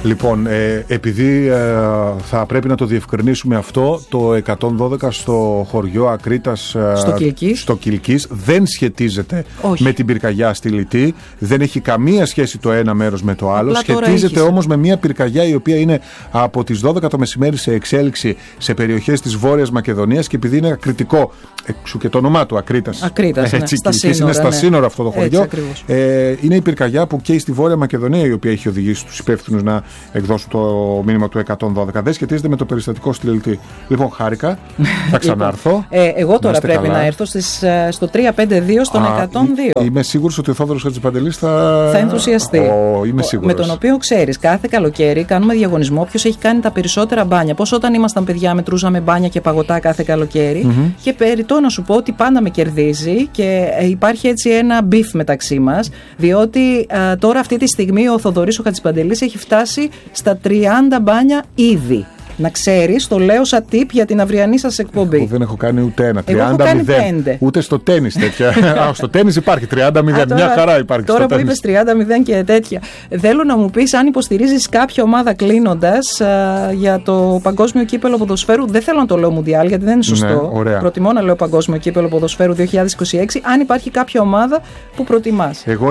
Λοιπόν, επειδή θα πρέπει να το διευκρινίσουμε αυτό, το 112 στο χωριό Ακρίτας στο Κιλκής δεν σχετίζεται με την πυρκαγιά στη Λιτή, δεν έχει καμία σχέση το ένα μέρος με το άλλο. Σχετίζεται όμως με μια πυρκαγιά η οποία είναι από τις 12 το μεσημέρι σε εξέλιξη σε περιοχές της Βόρειας Μακεδονίας, και επειδή είναι ακριτικό, εξού και το όνομά του Ακρίτας, έτσι, στα σύνορα, είναι στα σύνορα αυτό το χωριό, είναι η πυρκαγιά που καίει στη Βόρεια Μακεδονία, η οποία έχει οδηγήσει τους υπεύθυνους να εκδώσουν το μήνυμα του 112. Δεν σχετίζεται με το περιστατικό στη Λιτή. Λοιπόν, χάρηκα, θα ξανάρθω. Εγώ τώρα πρέπει να έρθω στο 352 στον 102. Είμαι σίγουρος ότι ο Θόδωρος Χατζηπαντελής θα ενθουσιαστεί. Είμαι σίγουρος. Με τον οποίο, ξέρεις, κάθε καλοκαίρι κάνουμε διαγωνισμό ποιος έχει κάνει τα περισσότερα μπάνια. Πώς όταν ήμασταν παιδιά μετρούσαμε μπάνια και παγωτά κάθε καλοκαίρι. Και περιττώ να σου πω ότι πάντα με κερδίζει και υπάρχει έτσι ένα μπιφ μεταξύ μας, διότι τώρα αυτή τη στιγμή ο Θοδωρής ο Χατζηπαντελής έχει φτάσει στα 30 μπάνια ήδη. Να ξέρεις, το λέω σαν tip για την αυριανή σας εκπομπή. Εγώ δεν έχω κάνει ούτε ένα. 30-0. Ούτε στο τένις τέτοια. Στο τένις υπάρχει 30-0. Μια χαρά υπάρχει. Τώρα που είπες 30-0 και τέτοια. Θέλω να μου πεις αν υποστηρίζεις κάποια ομάδα κλείνοντας για το Παγκόσμιο Κύπελλο Ποδοσφαίρου. Δεν θέλω να το λέω Μουντιάλ γιατί δεν είναι σωστό. Ναι, προτιμώ να λέω Παγκόσμιο Κύπελλο Ποδοσφαίρου 2026. Αν υπάρχει κάποια ομάδα που προτιμάς. Εγώ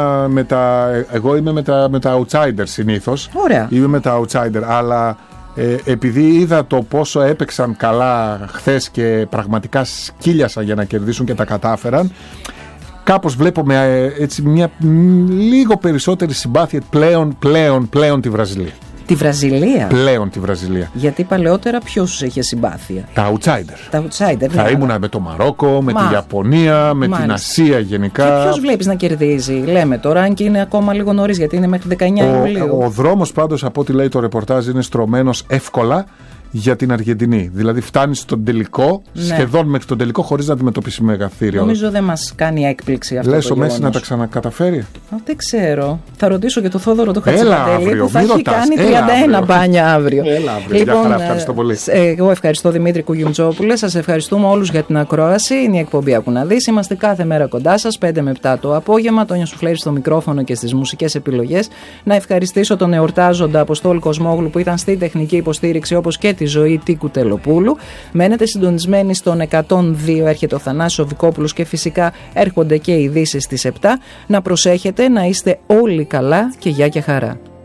είμαι με τα outsiders συνήθως. Ωραία. Είμαι με τα outsider, αλλά επειδή είδα το πόσο έπαιξαν καλά χθες και πραγματικά σκύλιασαν για να κερδίσουν και τα κατάφεραν, κάπως βλέπω έτσι μια λίγο περισσότερη συμπάθεια πλέον τη Βραζιλία. Τη Βραζιλία. Πλέον τη Βραζιλία. Γιατί παλαιότερα ποιος τους είχε συμπάθεια? Τα outsider. Θα ήμουνα με το Μαρόκο, με τη Ιαπωνία, με την Ασία γενικά. Και ποιος βλέπεις να κερδίζει? Λέμε τώρα, αν και είναι ακόμα λίγο νωρίς, γιατί είναι μέχρι 19 Ιουλίου. Ο δρόμος πάντως, από ό,τι λέει το ρεπορτάζ, είναι στρωμένος εύκολα για την Αργεντινή. Δηλαδή φτάνει στον τελικό, σχεδόν μέχρι τον τελικό, χωρίς να αντιμετωπίσει μεγαθύριο. Νομίζω δεν μας κάνει έκπληξη αυτό. Λες ο Μέση να τα ξανακαταφέρει? Δεν ξέρω. Θα ρωτήσω και το Θόδωρο το Χατζηπαντελή που θα έχει κάνει 31 μπάνια αύριο. Έλα αύριο. Λοιπόν, ευχαριστώ πολύ. Εγώ ευχαριστώ Δημήτρη Κουγιουμτζόπουλε. Σας ευχαριστούμε όλους για την ακρόαση. Είναι η εκπομπή Ακού να δεις. Είμαστε κάθε μέρα κοντά σας, 5 με 7 το απόγευμα. Τόνια Σουφλέρη στο μικρόφωνο και στις μουσικές επιλογές. Να ευχαριστήσω τον εορτάζοντα Αποστόλη Κοσμόγλου που ήταν στη τεχνική υποστήριξη, όπως και τη ζωή Τίκου Τελοπούλου. Μένετε συντονισμένοι στον 102, έρχεται ο Θανάσης Βικόπουλος και φυσικά έρχονται και οι ειδήσεις στις 7. Να προσέχετε, να είστε όλοι καλά και γεια και χαρά.